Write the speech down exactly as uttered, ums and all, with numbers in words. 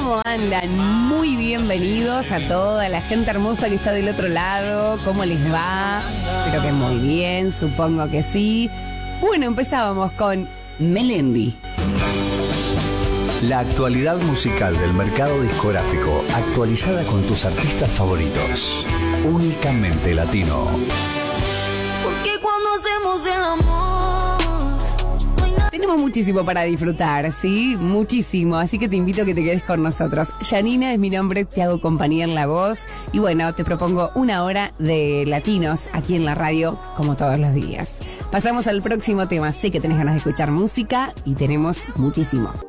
¿Cómo andan? Muy bienvenidos a toda la gente hermosa que está del otro lado. ¿Cómo les va? Espero que muy bien, supongo que sí. Bueno, empezábamos con Melendi. La actualidad musical del mercado discográfico, actualizada con tus artistas favoritos. Únicamente latino. Porque cuando hacemos el amor no hay nada. Tenemos muchísimo para disfrutar, ¿sí? Muchísimo, así que te invito a que te quedes con nosotros. Yanina es mi nombre, te hago compañía en la voz. Y bueno, te propongo una hora de latinos aquí en la radio, como todos los días. Pasamos al próximo tema. Sé que tenés ganas de escuchar música y tenemos muchísimo.